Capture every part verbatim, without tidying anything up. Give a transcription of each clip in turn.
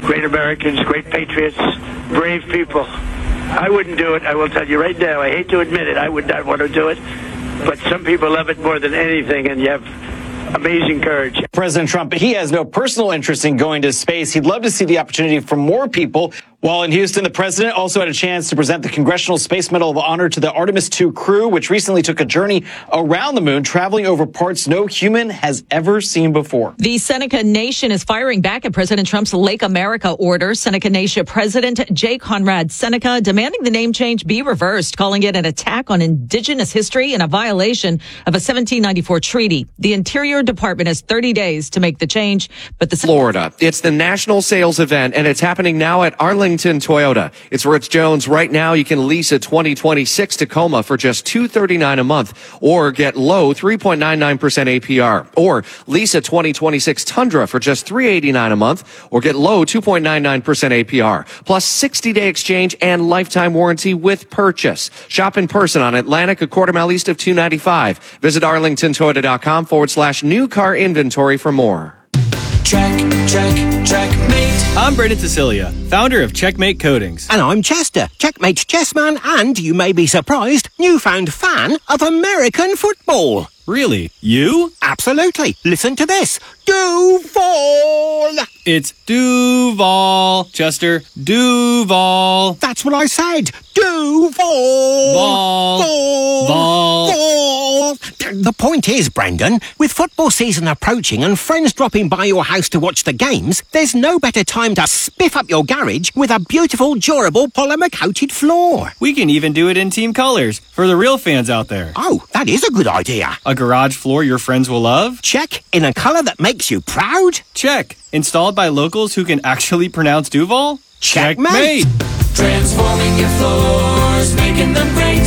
great Americans, great patriots, brave people. I wouldn't do it. I will tell you right now. I hate to admit it. I would not want to do it. But some people love it more than anything, and you have amazing courage. President Trump, he has no personal interest in going to space. He'd love to see the opportunity for more people. While in Houston, the president also had a chance to present the Congressional Space Medal of Honor to the Artemis two crew, which recently took a journey around the moon, traveling over parts no human has ever seen before. The Seneca Nation is firing back at President Trump's Lake America order. Seneca Nation President J. Conrad Seneca demanding the name change be reversed, calling it an attack on indigenous history and a violation of a seventeen ninety-four treaty. The Interior Department has thirty days to make the change, but the Florida. It's the national sales event, and it's happening now at Arlington Toyota. It's Rich Jones. Right now, you can lease a twenty twenty-six Tacoma for just two hundred thirty-nine dollars a month, or get low three point nine nine percent A P R, or lease a twenty twenty-six Tundra for just three hundred eighty-nine dollars a month, or get low two point nine nine percent A P R, plus sixty day exchange and lifetime warranty with purchase. Shop in person on Atlantic, a quarter mile east of two ninety-five. Visit arlingtontoyota.com forward slash new car inventory for more. Check, check, checkmate. I'm Brendan Cecilia, founder of Checkmate Coatings. And I'm Chester, Checkmate's chessman, and, you may be surprised, newfound fan of American football. Really? You? Absolutely. Listen to this. Duval! It's Duval, Chester. Duval. That's what I said. Duval! Vol. Vol. Vol. The point is, Brendan, with football season approaching and friends dropping by your house to watch the games, there's no better time to spiff up your garage with a beautiful, durable, polymer-coated floor. We can even do it in team colors for the real fans out there. Oh, that is a good idea. A garage floor your friends will love? Check. In a color that makes you proud? Check. Installed by locals who can actually pronounce Duval? Checkmate. Checkmate. Transforming your floors, making them great.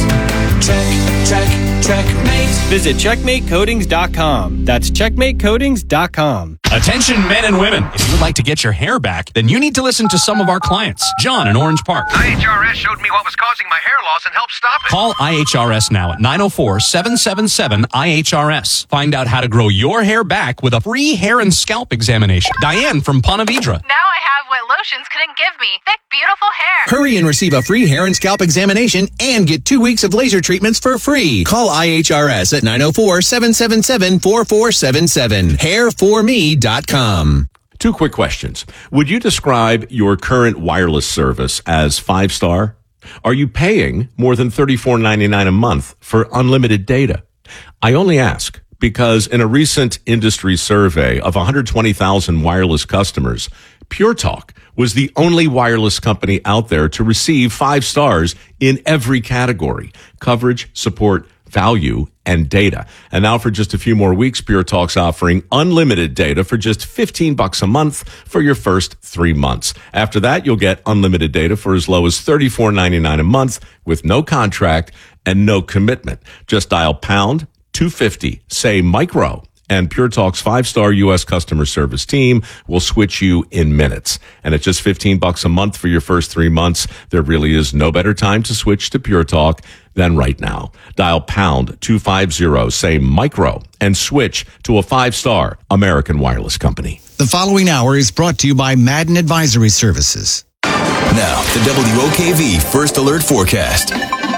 Check, check, checkmate. Visit checkmate coatings dot com. That's checkmate coatings dot com. Attention men and women. If you would like to get your hair back, then you need to listen to some of our clients. John in Orange Park. I H R S showed me what was causing my hair loss and helped stop it. Call I H R S now at nine oh four, seven seven seven, I H R S. Find out how to grow your hair back with a free hair and scalp examination. Diane from Ponte Vedra. Now I have what lotions couldn't give me. Thick, beautiful hair. Hurry and receive a free hair and scalp examination and get two weeks of laser treatments for free. Call I H R S at nine oh four, seven seven seven, four four seven seven. hair for me dot com. Two quick questions. Would you describe your current wireless service as five-star? Are you paying more than thirty-four ninety-nine a month for unlimited data? I only ask because in a recent industry survey of one hundred twenty thousand wireless customers, Pure Talk was the only wireless company out there to receive five stars in every category: coverage, support, value, and data. And now for just a few more weeks, Pure Talk's offering unlimited data for just fifteen bucks a month for your first three months. After that, you'll get unlimited data for as low as thirty-four ninety-nine a month with no contract and no commitment. Just dial pound two fifty, say micro, and Pure Talk's five-star U S customer service team will switch you in minutes. And at just fifteen bucks a month for your first three months, there really is no better time to switch to Pure Talk than right now. Dial pound two fifty, say micro, and switch to a five-star American wireless company. The following hour is brought to you by Madden Advisory Services. Now, the W O K V First Alert Forecast.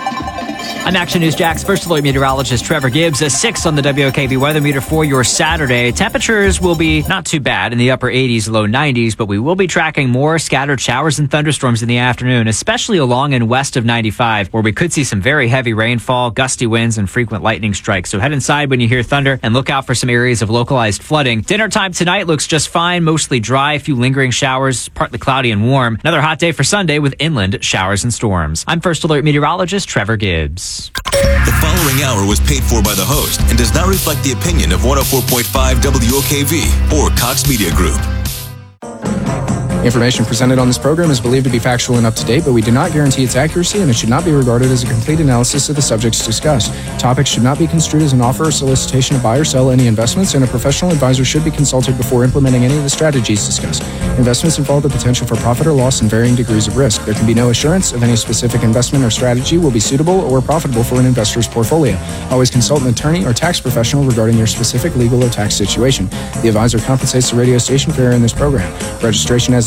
I'm Action News Jack's First Alert meteorologist Trevor Gibbs. A six on the W O K V weather meter for your Saturday. Temperatures will be not too bad in the upper eighties, low nineties, but we will be tracking more scattered showers and thunderstorms in the afternoon, especially along and west of ninety-five, where we could see some very heavy rainfall, gusty winds, and frequent lightning strikes. So head inside when you hear thunder and look out for some areas of localized flooding. Dinner time tonight looks just fine, mostly dry, a few lingering showers, partly cloudy and warm. Another hot day for Sunday with inland showers and storms. I'm First Alert meteorologist Trevor Gibbs. The following hour was paid for by the host and does not reflect the opinion of one oh four point five W O K V or Cox Media Group. Information presented on this program is believed to be factual and up to date, but we do not guarantee its accuracy, and it should not be regarded as a complete analysis of the subjects discussed. Topics should not be construed as an offer or solicitation to buy or sell any investments, and a professional advisor should be consulted before implementing any of the strategies discussed. Investments involve the potential for profit or loss and varying degrees of risk. There can be no assurance of any specific investment or strategy will be suitable or profitable for an investor's portfolio. Always consult an attorney or tax professional regarding your specific legal or tax situation. The advisor compensates the radio station for airing this program. Registration as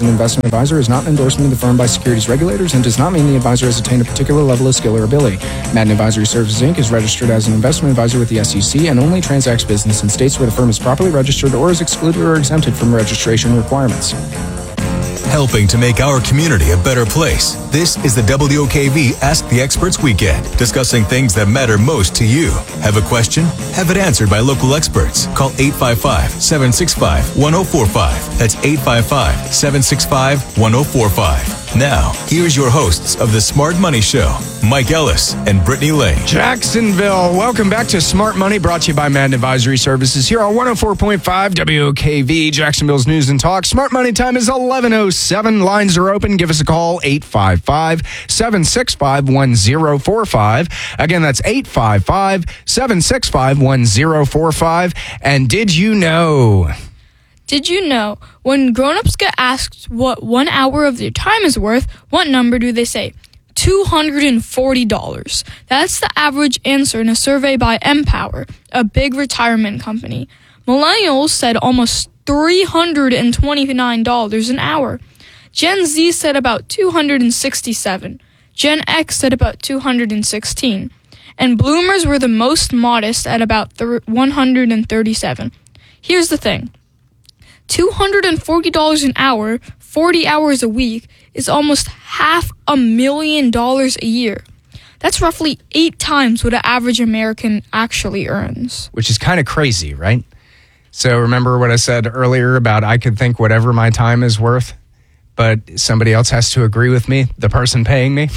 an investment advisor is not an endorsement of the firm by securities regulators and does not mean the advisor has attained a particular level of skill or ability. Madden Advisory Services, Incorporated is registered as an investment advisor with the S E C and only transacts business in states where the firm is properly registered or is excluded or exempted from registration requirements. Helping to make our community a better place. This is the W O K V Ask the Experts Weekend, discussing things that matter most to you. Have a question? Have it answered by local experts. Call eight five five, seven six five, one zero four five. That's eight five five, seven six five, one zero four five. Now, here's your hosts of the Smart Money Show, Mike Ellis and Brittany Lane. Jacksonville, welcome back to Smart Money, brought to you by Madden Advisory Services here on one oh four point five W O K V, Jacksonville's News and Talk. Smart Money time is eleven oh seven. Lines are open. Give us a call, eight five five, seven six five, one zero four five. Again, that's eight five five, seven six five, one zero four five. And did you know... Did you know when grown-ups get asked what one hour of their time is worth, what number do they say? two hundred forty dollars. That's the average answer in a survey by Empower, a big retirement company. Millennials said almost three hundred twenty-nine dollars an hour. Gen Z said about two hundred sixty-seven dollars. Gen X said about two hundred sixteen dollars. And Bloomers were the most modest at about one hundred thirty-seven dollars. Here's the thing. two hundred forty dollars an hour, forty hours a week, is almost half a million dollars a year. That's roughly eight times what an average American actually earns. Which is kind of crazy, right? So remember what I said earlier about I could think whatever my time is worth, but somebody else has to agree with me, the person paying me.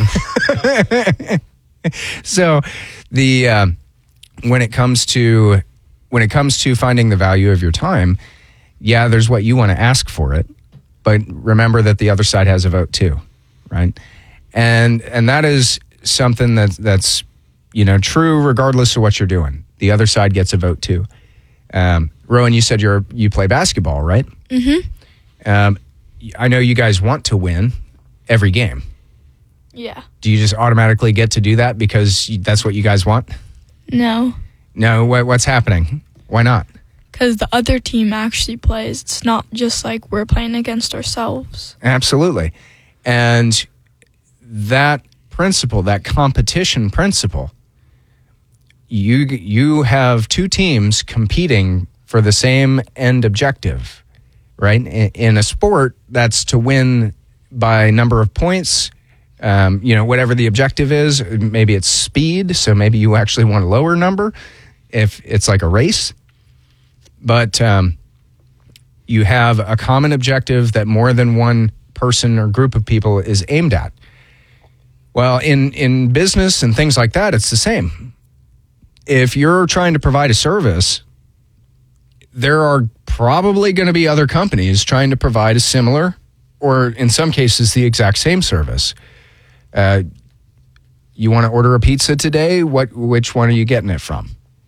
So the uh, when it comes to when it comes to finding the value of your time, yeah, there's what you want to ask for it, but remember that the other side has a vote too, right? And and that is something that that's you know true regardless of what you're doing. The other side gets a vote too. Um, Rowan, you said you're you play basketball, right? Mm-hmm. Um, I know you guys want to win every game. Yeah. Do you just automatically get to do that because that's what you guys want? No. No, what, what's happening? Why not? Because the other team actually plays. It's not just like we're playing against ourselves. Absolutely. And that principle, that competition principle, you you have two teams competing for the same end objective, right? In, in a sport, that's to win by number of points, um, you know, whatever the objective is. Maybe it's speed, so maybe you actually want a lower number if it's like a race. But um, you have a common objective that more than one person or group of people is aimed at. Well, in, in business and things like that, it's the same. If you're trying to provide a service, there are probably going to be other companies trying to provide a similar, or in some cases, the exact same service. Uh, you want to order a pizza today? What? Which one are you getting it from?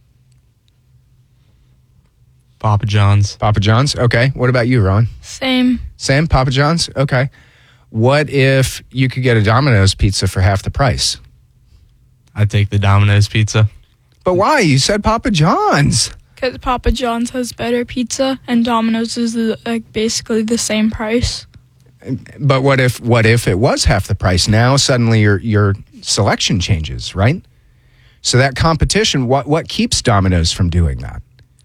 Papa John's. Papa John's? Okay. What about you, Ron? Same. Same? Papa John's? Okay. What if you could get a Domino's pizza for half the price? I'd take the Domino's pizza. But why? You said Papa John's. Because Papa John's has better pizza and Domino's is the, like basically the same price. But what if what if it was half the price? Now suddenly your your selection changes, right? So that competition, what what keeps Domino's from doing that?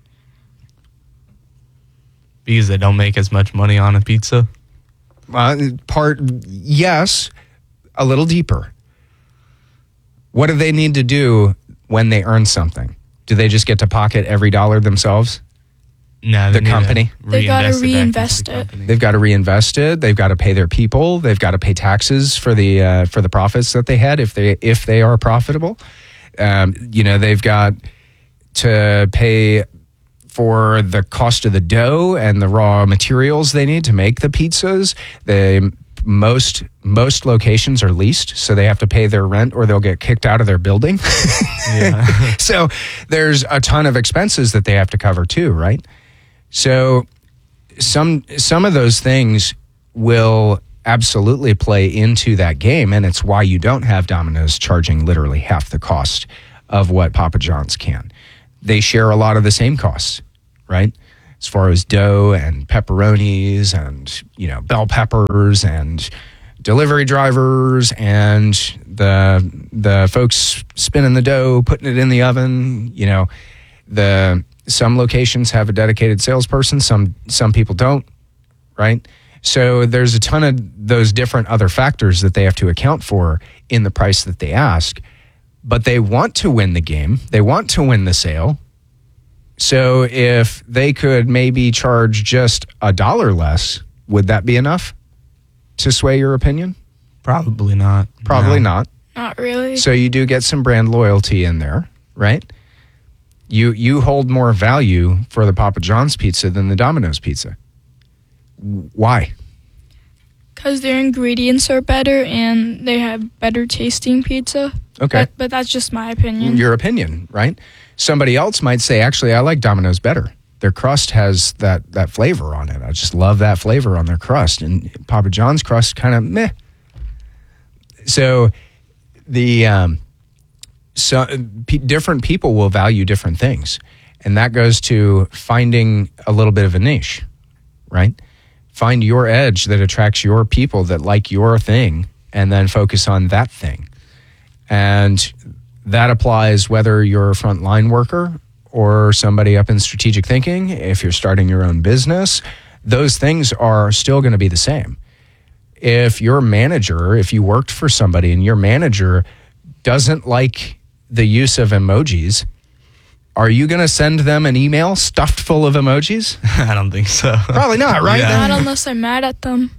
Because they don't make as much money on a pizza? Uh, part, yes, a little deeper. What do they need to do when they earn something? Do they just get to pocket every dollar themselves? No, the company. They got to reinvest it. it. They've got to reinvest it. They've got to pay their people. They've got to pay taxes for the uh, for the profits that they had if they if they are profitable. Um, you know, they've got to pay for the cost of the dough and the raw materials they need to make the pizzas. They most most locations are leased, so they have to pay their rent or they'll get kicked out of their building. Yeah. So there's a ton of expenses that they have to cover too, right? So some some of those things will absolutely play into that game, and it's why you don't have Domino's charging literally half the cost of what Papa John's can. They share a lot of the same costs, right? as far as dough and pepperonis and, you know, bell peppers and delivery drivers and the the folks spinning the dough, putting it in the oven. You know, the some locations have a dedicated salesperson, some some people don't, right? So there's a ton of those different other factors that they have to account for in the price that they ask. But they want to win the game. They want to win the sale. So if they could maybe charge just a dollar less, would that be enough to sway your opinion? Probably not. Probably No. not. Not really. So you do get some brand loyalty in there, right? You you hold more value for the Papa John's pizza than the Domino's pizza. Why? Because their ingredients are better and they have better tasting pizza. Okay. But, but that's just my opinion. Your opinion, right? Somebody else might say, actually, I like Domino's better. Their crust has that that flavor on it. I just love that flavor on their crust. And Papa John's crust kind of meh. So the um, so p- different people will value different things, and that goes to finding a little bit of a niche, right? Find your edge that attracts your people that like your thing, and then focus on that thing. And that applies whether you're a frontline worker or somebody up in strategic thinking. If you're starting your own business, those things are still going to be the same. If your manager, if you worked for somebody and your manager doesn't like the use of emojis, are you going to send them an email stuffed full of emojis? I don't think so. Probably not, right? Yeah. Not unless I'm mad at them.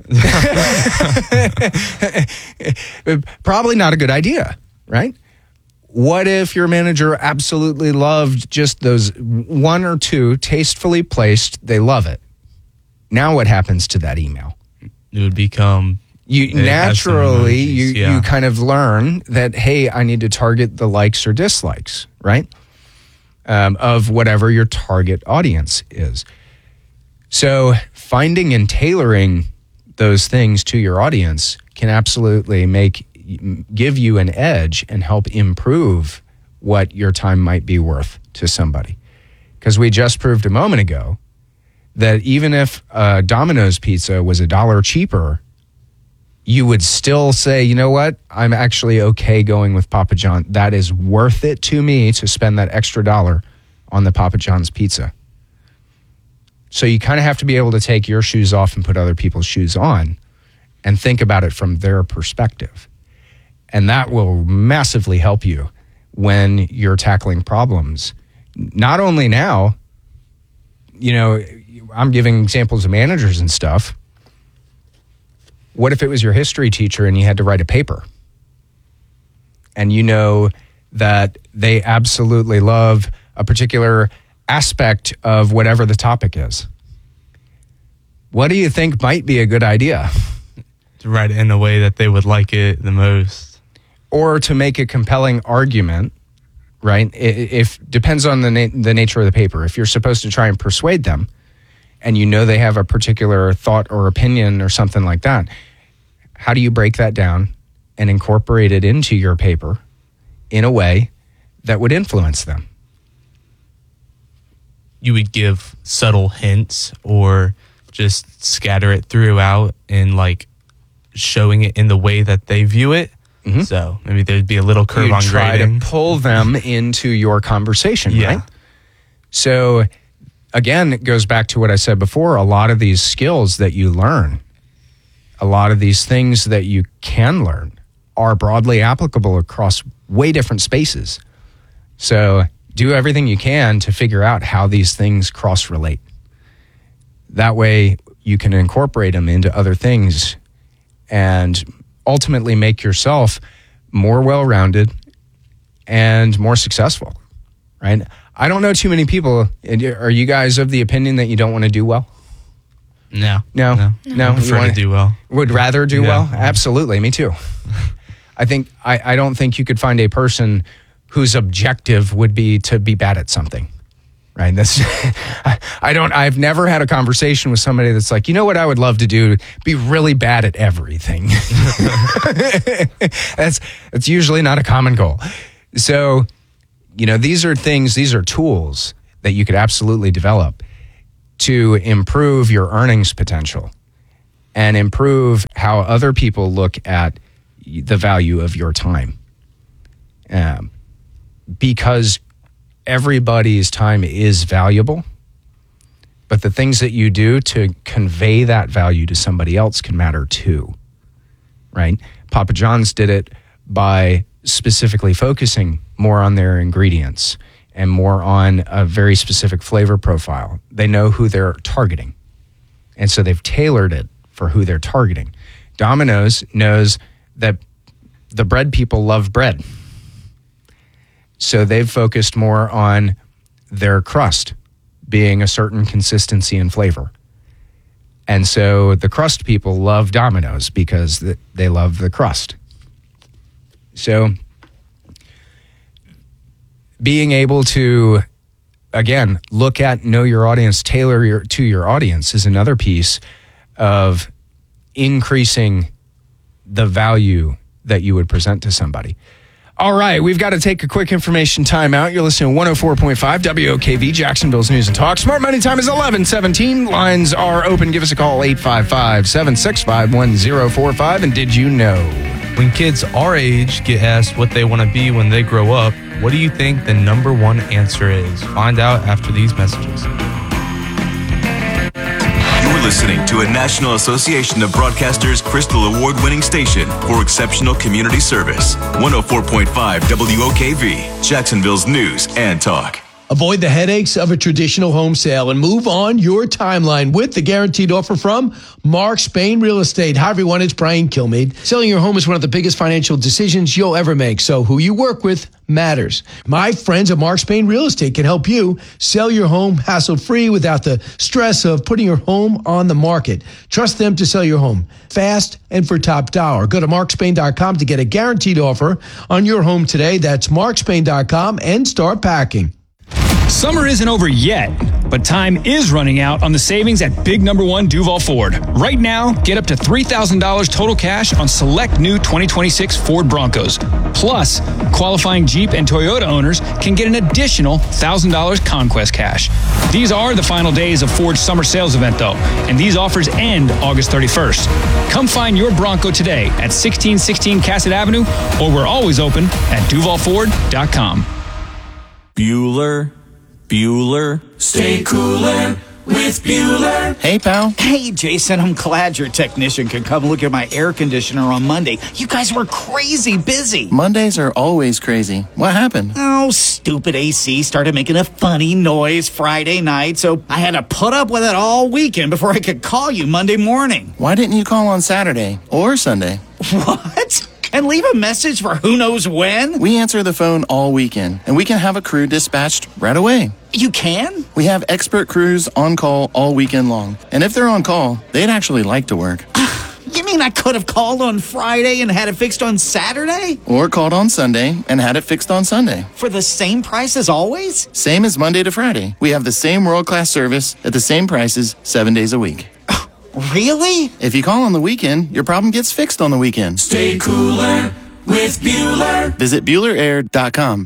Probably not a good idea, right? What if your manager absolutely loved just those one or two tastefully placed, they love it. Now what happens to that email? It would become... You it has some naturally, emojis, you, yeah. you kind of learn that, hey, I need to target the likes or dislikes, right? Um, of whatever your target audience is. So finding and tailoring those things to your audience can absolutely make give you an edge and help improve what your time might be worth to somebody. Because we just proved a moment ago that even if uh, Domino's pizza was a dollar cheaper, you would still say, you know what, I'm actually okay going with Papa John. That is worth it to me to spend that extra dollar on the Papa John's pizza. So you kind of have to be able to take your shoes off and put other people's shoes on and think about it from their perspective. And that will massively help you when you're tackling problems. Not only now, you know, I'm giving examples of managers and stuff. What if it was your history teacher and you had to write a paper? And you know that they absolutely love a particular aspect of whatever the topic is. What do you think might be a good idea? To write it in a way that they would like it the most. Or to make a compelling argument, right? If depends on the na- the nature of the paper. If you're supposed to try and persuade them, and you know they have a particular thought or opinion or something like that, how do you break that down and incorporate it into your paper in a way that would influence them? You would give subtle hints or just scatter it throughout and like showing it in the way that they view it. Mm-hmm. So maybe there'd be a little curve You on try grading. to pull them into your conversation, Yeah. right? So again, it goes back to what I said before. A lot of these skills that you learn, a lot of these things that you can learn are broadly applicable across way different spaces. So do everything you can to figure out how these things cross-relate. That way you can incorporate them into other things and ultimately make yourself more well-rounded and more successful, right? I don't know too many people. Are you guys of the opinion that you don't want to do well? No. No? No. No? I prefer You wanna- to do well. Would rather do Yeah. well? Absolutely. Me too. I think, I, I don't think you could find a person whose objective would be to be bad at something, right? That's, I, I don't, I've never had a conversation with somebody that's like, you know what I would love to do? Be really bad at everything. that's, that's usually not a common goal. So, you know, these are things, these are tools that you could absolutely develop to improve your earnings potential and improve how other people look at the value of your time. Um, because everybody's time is valuable, but the things that you do to convey that value to somebody else can matter too, right? Papa John's did it by specifically focusing more on their ingredients and more on a very specific flavor profile. They know who they're targeting, and so they've tailored it for who they're targeting. Domino's knows that the bread people love bread, so they've focused more on their crust being a certain consistency and flavor. And so the crust people love Domino's because they love the crust. So being able to, again, look at, know your audience, tailor your, to your audience is another piece of increasing the value that you would present to somebody. All right, we've got to take a quick information timeout. You're listening to one oh four point five W O K V, Jacksonville's News and Talk. Smart Money time is eleven seventeen. Lines are open. Give us a call, eight five five, seven six five, one oh four five. And did you know? When kids our age get asked what they want to be when they grow up, what do you think the number one answer is? Find out after these messages. You're listening to a National Association of Broadcasters Crystal Award-winning station for exceptional community service. one oh four point five W O K V, Jacksonville's News and Talk. Avoid the headaches of a traditional home sale and move on your timeline with the guaranteed offer from Mark Spain Real Estate. Hi, everyone. It's Brian Kilmeade. Selling your home is one of the biggest financial decisions you'll ever make, so who you work with matters. My friends at Mark Spain Real Estate can help you sell your home hassle-free without the stress of putting your home on the market. Trust them to sell your home fast and for top dollar. Go to mark spain dot com to get a guaranteed offer on your home today. That's mark spain dot com and start packing. Summer isn't over yet, but time is running out on the savings at Big Number One Duval Ford. Right now, get up to three thousand dollars total cash on select new twenty twenty-six Ford Broncos. Plus, qualifying Jeep and Toyota owners can get an additional one thousand dollars Conquest cash. These are the final days of Ford's summer sales event, though, and these offers end August thirty-first. Come find your Bronco today at sixteen sixteen Cassett Avenue, or we're always open at duval ford dot com. Bueller. Bueller. Stay cooler with Bueller. Hey, pal. Hey, Jason. I'm glad your technician could come look at my air conditioner on Monday. You guys were crazy busy. Mondays are always crazy. What happened? Oh, stupid A C started making a funny noise Friday night, so I had to put up with it all weekend before I could call you Monday morning. Why didn't you call on Saturday or Sunday? What? And leave a message for who knows when? We answer the phone all weekend, and we can have a crew dispatched right away. You can? We have expert crews on call all weekend long. And if they're on call, they'd actually like to work. You mean I could have called on Friday and had it fixed on Saturday? Or called on Sunday and had it fixed on Sunday. For the same price as always? Same as Monday to Friday. We have the same world-class service at the same prices seven days a week. Really? If you call on the weekend, your problem gets fixed on the weekend. Stay cooler with Bueller. Visit Bueller Air dot com.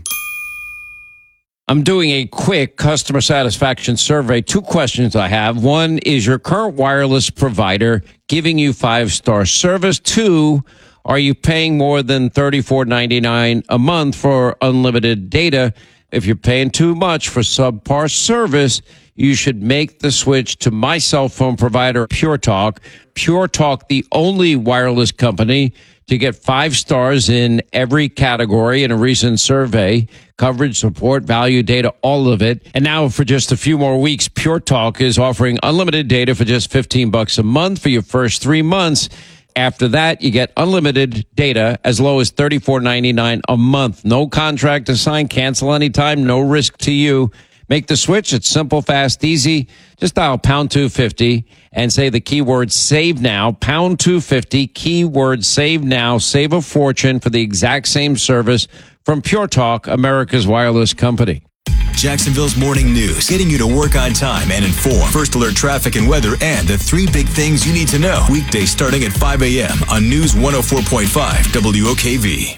I'm doing a quick customer satisfaction survey. Two questions I have. One, is your current wireless provider giving you five-star service? Two, are you paying more than thirty-four ninety-nine a month for unlimited data? If you're paying too much for subpar service, you should make the switch to my cell phone provider, Pure Talk. Pure Talk, the only wireless company to get five stars in every category in a recent survey. Coverage, support, value, data, all of it. And now for just a few more weeks, Pure Talk is offering unlimited data for just fifteen bucks a month for your first three months. After that, you get unlimited data as low as thirty-four ninety-nine a month. No contract to sign, cancel anytime, no risk to you. Make the switch. It's simple, fast, easy. Just dial pound two fifty and say the keyword save now. Pound two fifty, keyword save now. Save a fortune for the exact same service from Pure Talk, America's wireless company. Jacksonville's morning news, getting you to work on time and informed. First alert traffic and weather and the three big things you need to know. Weekdays starting at five a.m. on News one oh four point five W O K V.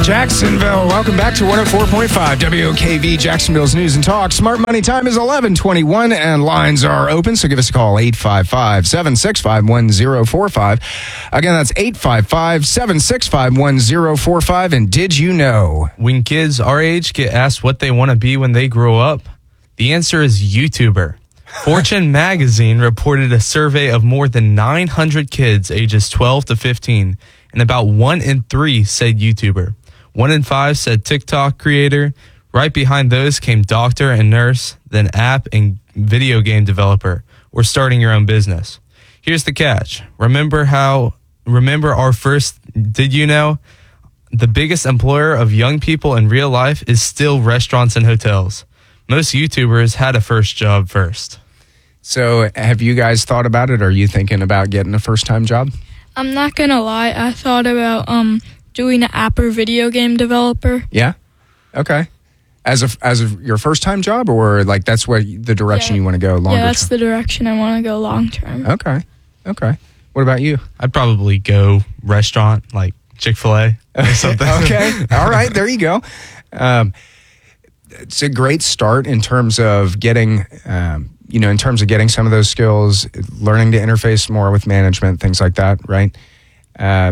Jacksonville, welcome back to one oh four point five W O K V, Jacksonville's News and Talk. Smart Money time is eleven twenty-one and lines are open, so give us a call, eight five five, seven six five, one oh four five. Again, that's eight five five, seven six five, one oh four five. And did you know? When kids our age get asked what they want to be when they grow up, the answer is YouTuber. Fortune magazine reported a survey of more than nine hundred kids ages twelve to fifteen, and about one in three said YouTuber. One in five said TikTok creator. Right behind those came doctor and nurse, then app and video game developer, or starting your own business. Here's the catch. Remember how, remember our first, did you know? The biggest employer of young people in real life is still restaurants and hotels. Most YouTubers had a first job first. So have you guys thought about it? Are you thinking about getting a first-time job? I'm not going to lie. I thought about um doing an app or video game developer. Yeah? Okay. As a, as a, your first-time job, or like that's where the direction Yeah. you want to go longer Yeah, that's term? the direction I want to go long term. Okay. Okay. What about you? I'd probably go restaurant like Chick-fil-A or something. Okay. All right. There you go. Um, it's a great start in terms of getting, um, you know, in terms of getting some of those skills, learning to interface more with management, things like that, right? Uh,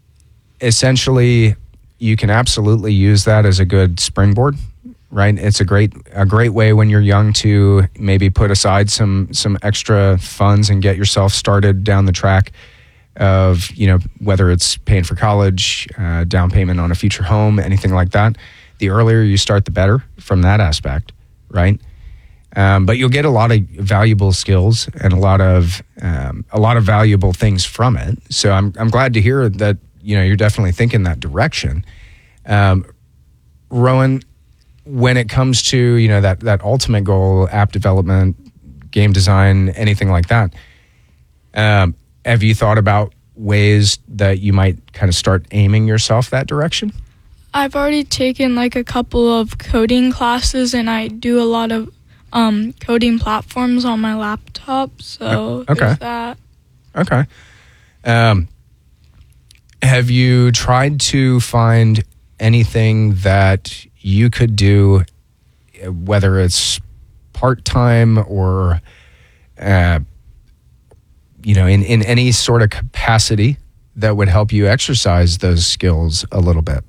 essentially, you can absolutely use that as a good springboard, right? It's a great a great way when you're young to maybe put aside some some extra funds and get yourself started down the track of, you know, whether it's paying for college, uh, down payment on a future home, anything like that. The earlier you start, the better from that aspect, right? Um, but you'll get a lot of valuable skills and a lot of um, a lot of valuable things from it. So I'm I'm glad to hear that, you know, you're definitely thinking that direction. Um, Rowan, when it comes to, you know, that that ultimate goal, app development, game design, anything like that, um, have you thought about ways that you might kind of start aiming yourself that direction? I've already taken like a couple of coding classes, and I do a lot of um, coding platforms on my laptop. So okay. there's that. Okay. Um, have you tried to find anything that you could do, whether it's part-time or, uh, you know, in, in any sort of capacity that would help you exercise those skills a little bit?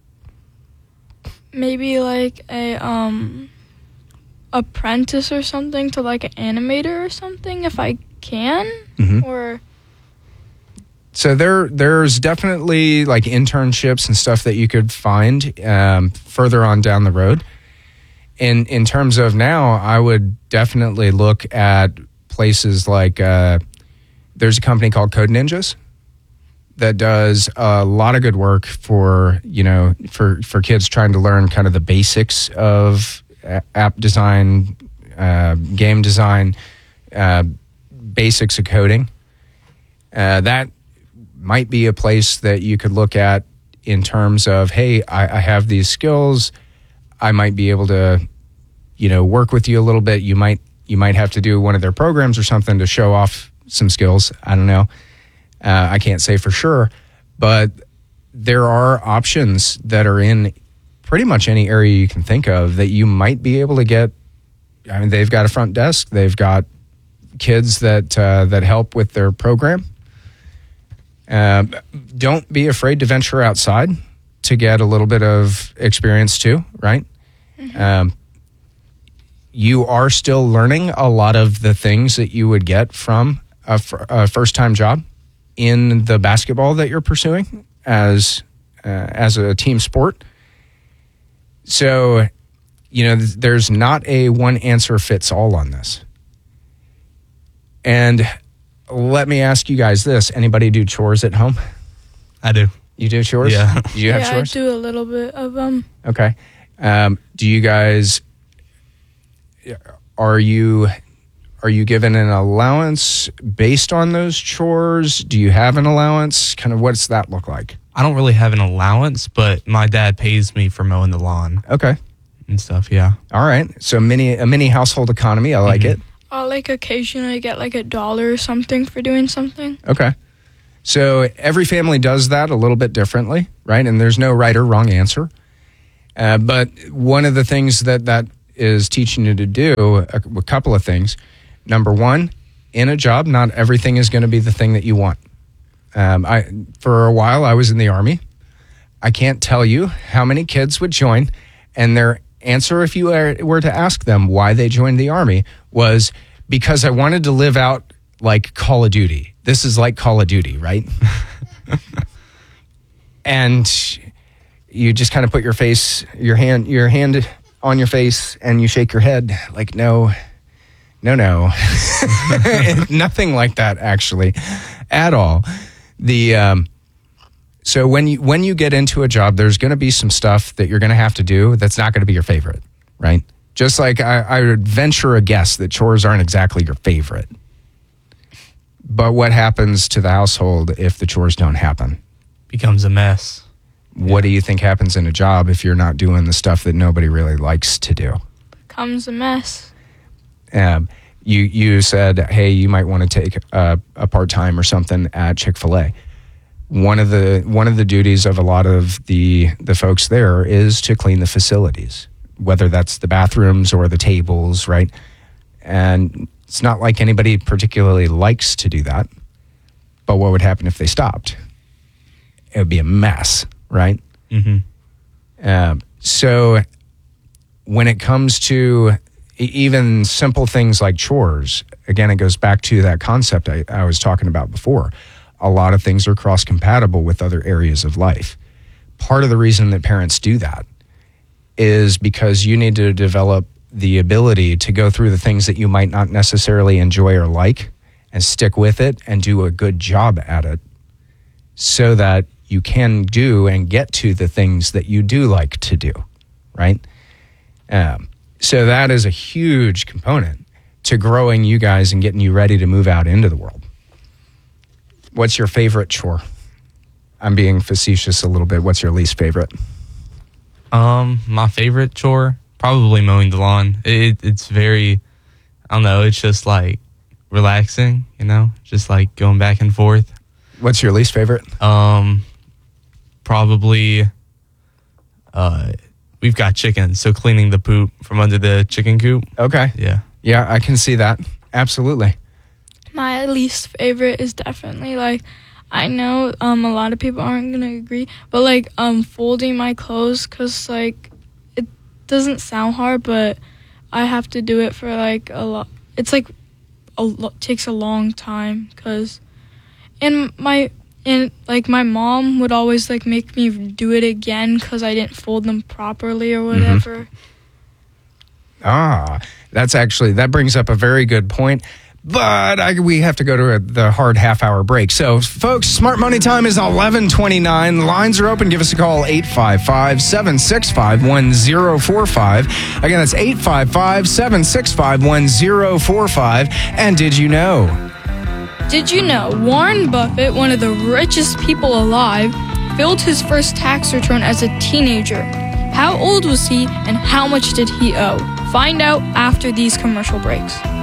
Maybe like a um apprentice or something to like an animator or something if I can. Mhm. Or So there, there's definitely like internships and stuff that you could find um, further on down the road. In in terms of now, I would definitely look at places like uh, there's a company called Code Ninjas that does a lot of good work for, you know, for, for kids trying to learn kind of the basics of a- app design, uh, game design, uh, basics of coding. Uh, that might be a place that you could look at in terms of, hey, I, I have these skills. I might be able to, you know, work with you a little bit. You might you might have to do one of their programs or something to show off some skills. I don't know. Uh, I can't say for sure, but there are options that are in pretty much any area you can think of that you might be able to get. I mean, they've got a front desk. They've got kids that uh, that help with their program. Uh, don't be afraid to venture outside to get a little bit of experience too, right? Mm-hmm. Um, you are still learning a lot of the things that you would get from a, f- a first-time job in the basketball that you're pursuing as uh, as a team sport. So, you know, th- there's not a one answer fits all on this. And let me ask you guys this. Anybody do chores at home? I do. You do chores? Yeah. Do you have yeah, chores? I do a little bit of them. Okay. Um, do you guys, are you, are you given an allowance based on those chores? Do you have an allowance? Kind of what's that look like? I don't really have an allowance, but my dad pays me for mowing the lawn. Okay. And stuff, yeah. All right. So mini, a mini household economy. I like Mhm. it. I'll like occasionally get like a dollar or something for doing something. Okay. So every family does that a little bit differently, right? And there's no right or wrong answer. Uh, but one of the things that that is teaching you to do, a, a couple of things. Number one, in a job, not everything is going to be the thing that you want. Um, I for a while, I was in the Army. I can't tell you how many kids would join, and their answer, if you were, were to ask them why they joined the Army, was because I wanted to live out like Call of Duty. This is like Call of Duty, right? And you just kind of put your face, your hand, your hand on your face, and you shake your head like, no, no, no. Nothing like that, actually, at all. The um, so when you when you get into a job, there's going to be some stuff that you're going to have to do that's not going to be your favorite, right? Just like I, I would venture a guess that chores aren't exactly your favorite. But what happens to the household if the chores don't happen? Becomes a mess. What do you think happens in a job if you're not doing the stuff that nobody really likes to do? Becomes a mess. Um, you you said, hey, you might want to take a, a part-time or something at Chick-fil-A. One of the one of the duties of a lot of the the folks there is to clean the facilities, whether that's the bathrooms or the tables, right? And it's not like anybody particularly likes to do that. But what would happen if they stopped? It would be a mess, right? Mm-hmm. Um, so when it comes to even simple things like chores, again, it goes back to that concept I, I was talking about before. A lot of things are cross-compatible with other areas of life. Part of the reason that parents do that is because you need to develop the ability to go through the things that you might not necessarily enjoy or like and stick with it and do a good job at it so that you can do and get to the things that you do like to do, right? Um, so that is a huge component to growing you guys and getting you ready to move out into the world. What's your favorite chore? I'm being facetious a little bit. What's your least favorite? Um, my favorite chore, probably mowing the lawn. It, it's very, I don't know, it's just like relaxing, you know, just like going back and forth. What's your least favorite? Um, probably, uh, we've got chickens, so cleaning the poop from under the chicken coop. Okay. Yeah. Yeah, I can see that. Absolutely. My least favorite is definitely like, I know um a lot of people aren't gonna agree, but like um folding my clothes, cause like it doesn't sound hard, but I have to do it for like a lot. It's like a lo- takes a long time, cause and my and like my mom would always like make me do it again, cause I didn't fold them properly or whatever. Mm-hmm. Ah, that's actually that brings up a very good point. But I, we have to go to a, the hard half-hour break. So, folks, Smart Money Time is eleven twenty-nine. Lines are open. Give us a call, eight five five, seven six five, one zero four five. Again, that's eight five five, seven six five, one zero four five. And did you know? Did you know Warren Buffett, one of the richest people alive, filled his first tax return as a teenager? How old was he, and how much did he owe? Find out after these commercial breaks.